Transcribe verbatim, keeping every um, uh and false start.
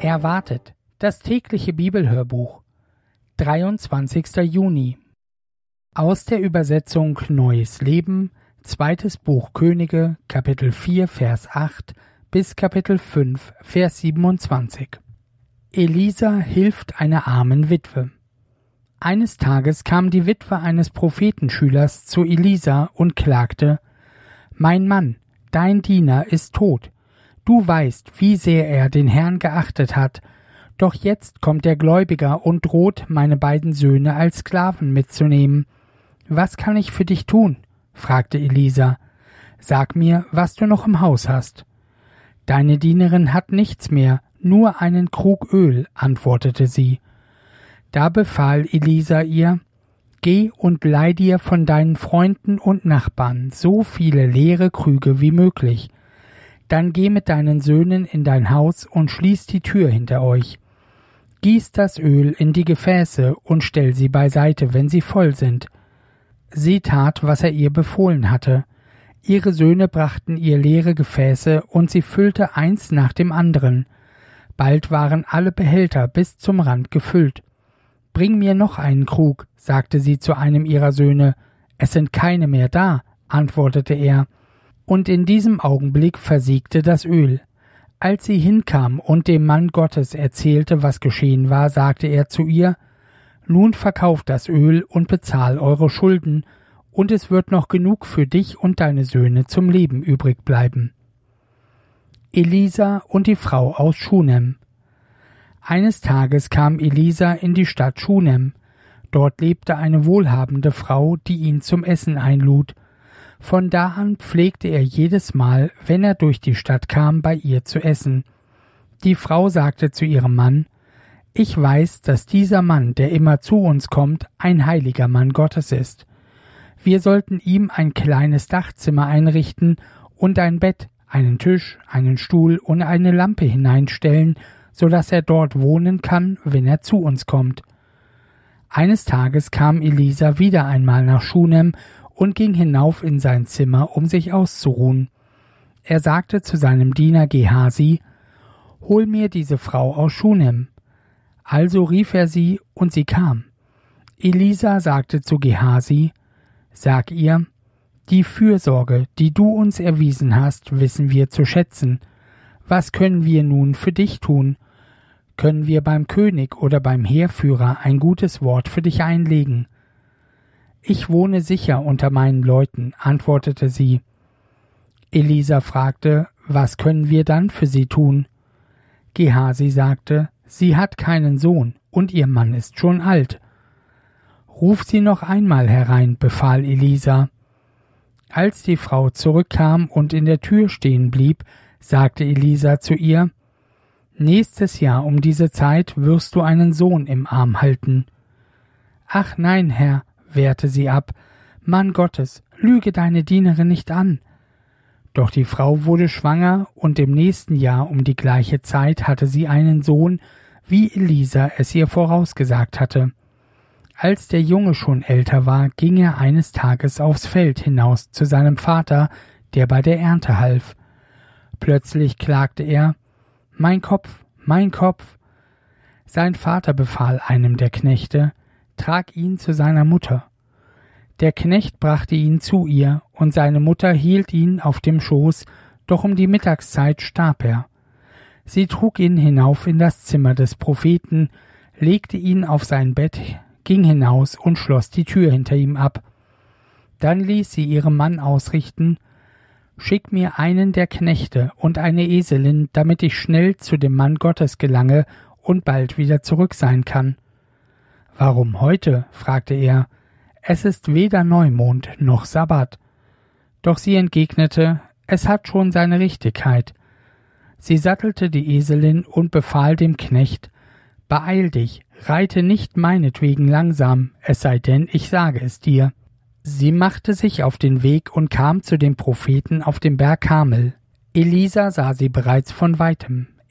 Erwartet, das tägliche Bibelhörbuch, dreiundzwanzigster Juni. Aus der Übersetzung Neues Leben, zweites Buch Könige, Kapitel vier, Vers acht bis Kapitel fünf, Vers siebenundzwanzig. Elisa hilft einer armen Witwe. Eines Tages kam die Witwe eines Prophetenschülers zu Elisa und klagte: »Mein Mann, dein Diener, ist tot. Du weißt, wie sehr er den Herrn geachtet hat, doch jetzt kommt der Gläubiger und droht, meine beiden Söhne als Sklaven mitzunehmen. Was kann ich für dich tun?« fragte Elisa. »Sag mir, was du noch im Haus hast.« »Deine Dienerin hat nichts mehr, nur einen Krug Öl«, antwortete sie. Da befahl Elisa ihr: »Geh und leih dir von deinen Freunden und Nachbarn so viele leere Krüge wie möglich. Dann geh mit deinen Söhnen in dein Haus und schließ die Tür hinter euch. Gieß das Öl in die Gefäße und stell sie beiseite, wenn sie voll sind.« Sie tat, was er ihr befohlen hatte. Ihre Söhne brachten ihr leere Gefäße, und sie füllte eins nach dem anderen. Bald waren alle Behälter bis zum Rand gefüllt. »Bring mir noch einen Krug«, sagte sie zu einem ihrer Söhne. »Es sind keine mehr da«, antwortete er. Und in diesem Augenblick versiegte das Öl. Als sie hinkam und dem Mann Gottes erzählte, was geschehen war, sagte er zu ihr: »Nun verkauft das Öl und bezahl eure Schulden, und es wird noch genug für dich und deine Söhne zum Leben übrig bleiben.« Elisa und die Frau aus Schunem. Eines Tages kam Elisa in die Stadt Schunem. Dort lebte eine wohlhabende Frau, die ihn zum Essen einlud. Von da an pflegte er jedes Mal, wenn er durch die Stadt kam, bei ihr zu essen. Die Frau sagte zu ihrem Mann: »Ich weiß, dass dieser Mann, der immer zu uns kommt, ein heiliger Mann Gottes ist. Wir sollten ihm ein kleines Dachzimmer einrichten und ein Bett, einen Tisch, einen Stuhl und eine Lampe hineinstellen, so dass er dort wohnen kann, wenn er zu uns kommt.« Eines Tages kam Elisa wieder einmal nach Schunem und ging hinauf in sein Zimmer, um sich auszuruhen. Er sagte zu seinem Diener Gehasi: »Hol mir diese Frau aus Schunem.« Also rief er sie, und sie kam. Elisa sagte zu Gehasi: »Sag ihr: Die Fürsorge, die du uns erwiesen hast, wissen wir zu schätzen. Was können wir nun für dich tun? Können wir beim König oder beim Heerführer ein gutes Wort für dich einlegen?« »Ich wohne sicher unter meinen Leuten«, antwortete sie. Elisa fragte: »Was können wir dann für sie tun?« Gehasi sagte: »Sie hat keinen Sohn, und ihr Mann ist schon alt.« »Ruf sie noch einmal herein«, befahl Elisa. Als die Frau zurückkam und in der Tür stehen blieb, sagte Elisa zu ihr: »Nächstes Jahr um diese Zeit wirst du einen Sohn im Arm halten.« »Ach nein, Herr«, wehrte sie ab, »Mann Gottes, lüge deine Dienerin nicht an.« Doch die Frau wurde schwanger, und im nächsten Jahr um die gleiche Zeit hatte sie einen Sohn, wie Elisa es ihr vorausgesagt hatte. Als der Junge schon älter war, ging er eines Tages aufs Feld hinaus zu seinem Vater, der bei der Ernte half. Plötzlich klagte er: »Mein Kopf, mein Kopf!« Sein Vater befahl einem der Knechte: »Trag ihn zu seiner Mutter.« Der Knecht brachte ihn zu ihr, und seine Mutter hielt ihn auf dem Schoß, doch um die Mittagszeit starb er. Sie trug ihn hinauf in das Zimmer des Propheten, legte ihn auf sein Bett, ging hinaus und schloss die Tür hinter ihm ab. Dann ließ sie ihrem Mann ausrichten: »Schick mir einen der Knechte und eine Eselin, damit ich schnell zu dem Mann Gottes gelange und bald wieder zurück sein kann.« »Warum heute?« fragte er. »Es ist weder Neumond noch Sabbat.« Doch sie entgegnete: »Es hat schon seine Richtigkeit.« Sie sattelte die Eselin und befahl dem Knecht: »Beeil dich, reite nicht meinetwegen langsam, es sei denn, ich sage es dir.« Sie machte sich auf den Weg und kam zu dem Propheten auf dem Berg Karmel. Elisa sah sie bereits von weitem.